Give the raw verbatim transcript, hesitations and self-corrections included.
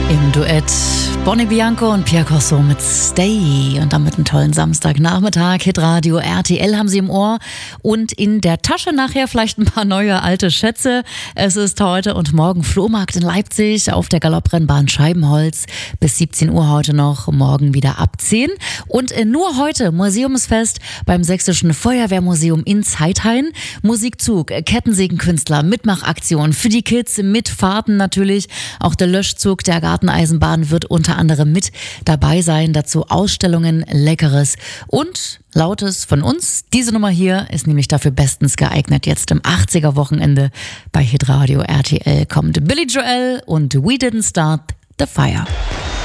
Im Duett Bonnie Bianco und Pierre Corso mit Stay und damit einen tollen Samstagnachmittag. Hitradio R T L haben Sie im Ohr und in der Tasche nachher vielleicht ein paar neue alte Schätze. Es ist heute und morgen Flohmarkt in Leipzig auf der Galopprennbahn Scheibenholz bis siebzehn Uhr heute noch, morgen wieder ab zehn. Und nur heute Museumsfest beim Sächsischen Feuerwehrmuseum in Zeithain. Musikzug, Kettensägenkünstler, Mitmachaktion für die Kids, mit Fahrten natürlich. Auch der Löschzug der Garteneisenbahn wird unter anderem mit dabei sein. Dazu Ausstellungen, Leckeres und Lautes von uns. Diese Nummer hier ist nämlich dafür bestens geeignet. Jetzt im achtziger-Wochenende bei Hitradio R T L kommt Billy Joel und We Didn't Start the Fire.